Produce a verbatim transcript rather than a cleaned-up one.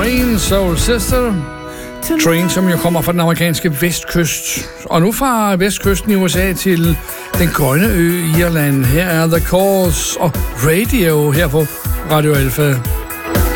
Train, Soul Sister. Train, som jo kommer fra den amerikanske vestkyst. Og nu fra vestkysten i U S A til den grønne ø Irland. Her er The Cause og Radio her på Radio Alpha.